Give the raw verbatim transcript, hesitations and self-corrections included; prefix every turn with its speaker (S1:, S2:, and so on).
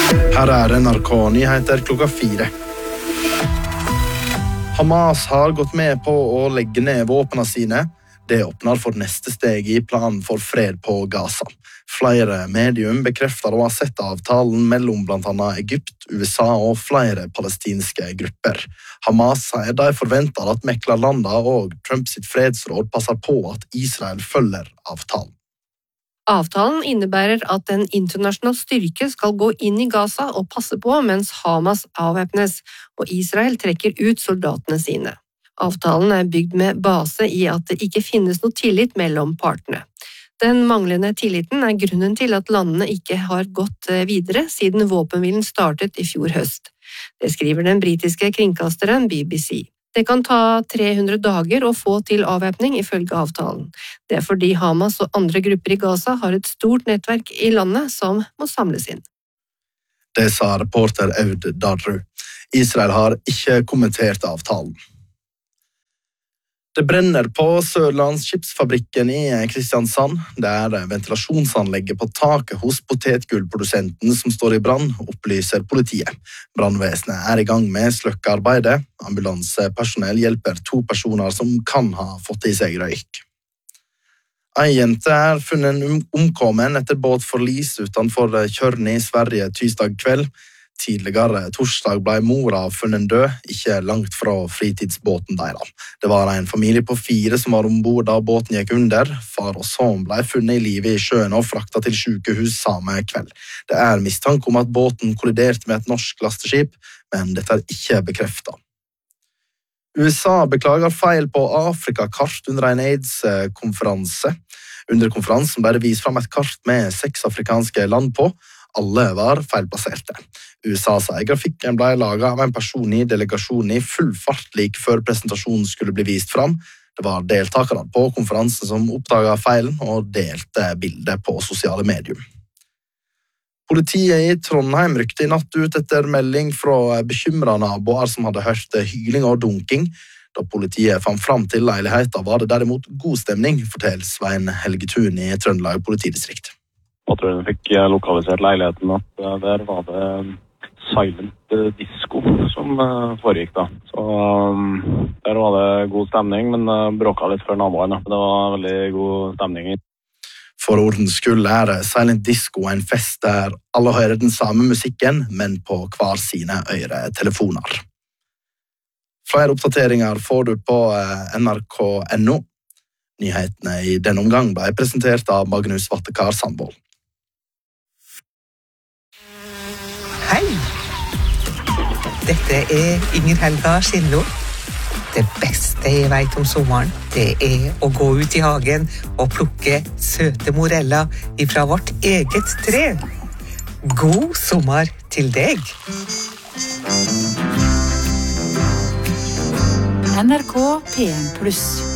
S1: Her er N R K Nyheter klokka fire. Hamas har gått med på å legge ned våpnene sine. Det åpner for neste steg i planen for fred på Gaza. Flere medium bekrefter å ha sett avtalen mellom blant annet Egypt, U S A og flere palestinske grupper. Hamas sier de forventer at meklerlandene og Trump sitt fredsråd passer på at Israel følger avtalen.
S2: Avtalen innebærer at en internasjonal styrke skal gå inn i Gaza og passe på mens Hamas avvæpnes, og Israel trekker ut soldatene sine. Avtalen er bygd med base i at det ikke finnes noe tillit mellom partene. Den manglende tilliten er grunnen til at landene ikke har gått videre siden våpenhvilen startet i fjor høst. Det skriver den britiske kringkasteren B B C. Det kan ta tre hundre dager å få til avvæpning ifølge avtalen. Det er fordi Hamas og andre grupper i Gaza har et stort nettverk i landet som må samles inn.
S1: Det sa reporter Aud Darru. Israel har ikke kommentert avtalen. Det brenner på Sørlandsskipsfabrikken i Kristiansand. Det er ventilasjonsanlegget på taket hos potetgullprodusenten som står i brann, opplyser politiet. Brannvesenet er i gang med sløkkearbeidet. Ambulansepersonell hjelper to personer som kan ha fått i seg røyk. En jente er funnet omkommen etter båtforlis utenfor Tjørn i Sverige tirsdag kveld. Tidligere torsdag ble mora funnet død, ikke langt fra fritidsbåten deres. Det var en familie på fire som var ombord da båten gikk under. Far og sønn ble funnet i live i sjøen og fraktet til sykehus samme kveld. Det er mistanke om at båten kolliderte med et norsk lasteskip, men dette er ikke bekreftet. U S A beklager feil på Afrikakart under en AIDS-konferanse. Under konferansen ble det vist fram et kart med seks afrikanske land på. Alle var feilplasserte. U S A's grafikken ble laget av en person i delegasjonen i full fart like før presentasjonen skulle bli vist fram. Det var deltakere på konferansen som oppdaget feilen og delte bildet på sosiale medier. Politiet i Trondheim rykte i natt ut etter melding fra bekymrede naboer som hadde hørt hyling og dunking. Da politiet fant fram til leiligheten var det derimot god stemning, forteller Svein Helgetun i Trøndelag politidistrikt.
S3: Patruljen fikk lokalisert leiligheten at der var det silent disco som foregikk da. Så der var det god stemning, men bråket litt før naboene. Det var veldig god stemning.
S1: For ordens skyld er silent disco en fest der alle hører den samme musikken, men på hver sine øretelefoner. Flere oppdateringer får du på N R K punktum N O. Nyhetene i denne omgang ble presentert av Magnus Vattekar Sandvold.
S4: Hei! Dette er Inger Helga Skindlo. Det beste jeg vet om sommeren, det er å gå ut i hagen og plukke søte moreller ifra vårt eget tre. God sommer til deg!
S5: N R K P en pluss